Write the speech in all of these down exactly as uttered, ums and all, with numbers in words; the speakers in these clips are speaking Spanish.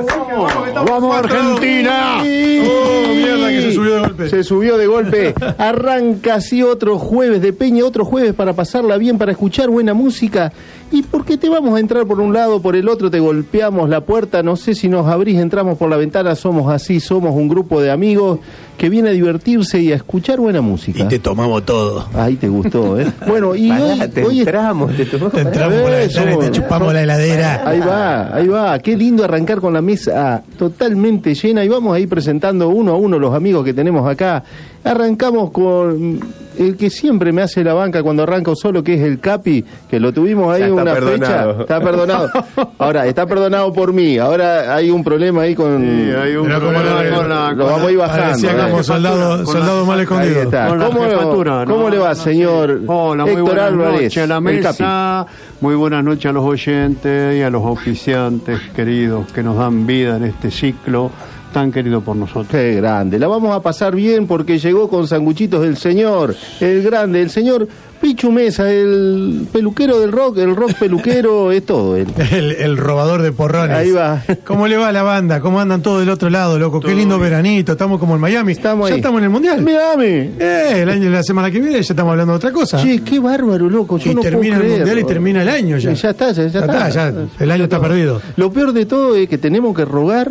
¡Vamos, vamos Argentina! ¡Oh, mierda, que se subió de golpe! Se subió de golpe. Arranca así otro jueves de Peña, otro jueves para pasarla bien, para escuchar buena música. ¿Y por qué te vamos a entrar por un lado, por el otro? Te golpeamos la puerta, no sé si nos abrís, entramos por la ventana. Somos así, somos un grupo de amigos que viene a divertirse y a escuchar buena música. Y te tomamos todo. Ahí te gustó, ¿eh? Bueno, y Pará, hoy... te hoy entramos, te, tomamos, te entramos por la ventana y te chupamos la heladera. Ahí va, ahí va. Qué lindo arrancar con la mesa totalmente llena. Y vamos a ir presentando uno a uno los amigos que tenemos acá. Arrancamos con el que siempre me hace la banca cuando arranco solo, que es el Capi, que lo tuvimos ahí una perdonado. fecha. Está perdonado. Ahora, está perdonado por mí. Ahora hay un problema ahí con... Sí, hay un Pero problema como lo- con la... Lo vamos a ir bajando. Parecía ¿eh? como soldado, Con soldado la- mal Ahí escondido. está. Con la ¿Cómo, jefatura, ¿cómo no, le va, no, sí. señor Hola, muy Héctor buenas Álvarez? noches a la el Capi? mesa, muy buenas noches a los oyentes y a los auspiciantes queridos que nos dan vida en este ciclo tan querido por nosotros. Qué grande. La vamos a pasar bien porque llegó con sanguchitos del señor, el grande, el señor Pichu Mesa, el peluquero del rock, el rock peluquero, es todo él. El, el robador de porrones. Ahí va. ¿Cómo le va a la banda? ¿Cómo andan todos del otro lado, loco? Qué lindo veranito. Estamos como en Miami. Estamos ya ahí. estamos en el Mundial. Mírame. Eh, el año, la semana que viene ya estamos hablando de otra cosa. Che, qué bárbaro, loco. Yo y no termina puedo el Mundial y creerlo. termina el año ya. Ya está, ya, ya Ya está. está, ya, el año está perdido. Lo peor de todo es que tenemos que rogar,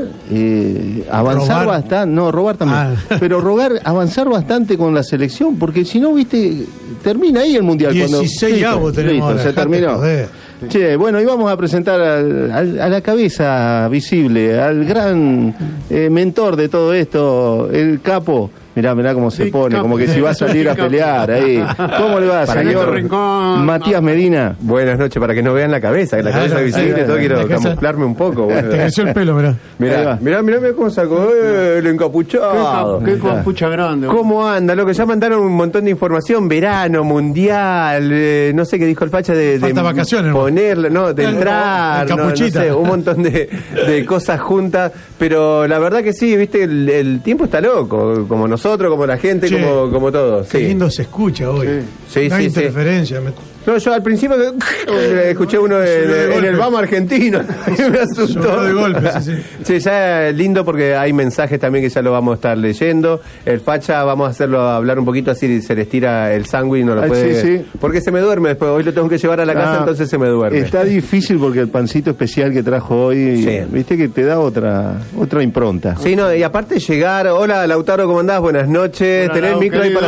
eh, avanzar Robar. bastante, no, robar también, Ah. pero rogar, avanzar bastante con la selección, porque si no, viste, termina ahí el Mundial. dieciséis cuando, avos tenemos listo, ahora, se dejate terminó. joder. Che, bueno, y vamos a presentar al- al- a la cabeza visible, al gran eh, mentor de todo esto, el capo. Mirá, mirá cómo se Big pone, Capo. como que si va a salir a Big Capo. pelear ahí. ¿Cómo le va, Para señor que rincón. Matías Medina? Buenas noches, para que no vean la cabeza, que la Claro, cabeza es visible, ahí va, todo quiero la cabeza- camuflarme un poco. Te boludo. creció el pelo, mirá. Ahí Mirá, va. mirá, mirá, mirá cómo sacó eh, el Qué, encapuchado. cap- qué capucha grande. ¿Cómo anda, loco? Ya mandaron un montón de información, verano, mundial, eh, no sé qué dijo el facha de, de Falta vacaciones, ¿no? ponerle, no, de El- entrar, el no, no capuchita. sé, un montón de, de cosas juntas, pero la verdad que sí, viste, el, el tiempo está loco, como nosotros, como la gente, Che, como, como todos. Qué Sí. lindo se escucha hoy. Sí, no hay sí, sí. interferencia. me- No, yo al principio eh, escuché uno de- Subió de de- en golpe. el Vamos Argentino y me asustó. Subió de golpe, sí, sí. Sí, ya es lindo porque hay mensajes también que ya lo vamos a estar leyendo. El facha vamos a hacerlo hablar un poquito así, se le estira el sándwich y no lo Ay, puede... sí, sí. Porque se me duerme después, hoy lo tengo que llevar a la casa, Ah, entonces se me duerme. Está difícil porque el pancito especial que trajo hoy, Sí. viste que te da otra otra impronta. Sí, no, y aparte llegar, hola Lautaro, ¿cómo andás? Buenas noches, Hola, tener el Lau, micro ahí querido.